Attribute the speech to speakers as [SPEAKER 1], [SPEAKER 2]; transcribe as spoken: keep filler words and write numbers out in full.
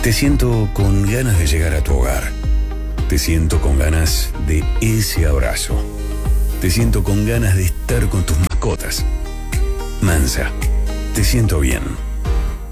[SPEAKER 1] Te siento con ganas de llegar a tu hogar. Te siento con ganas de ese abrazo. Te siento con ganas de estar con tus mascotas. Mansa, te siento bien.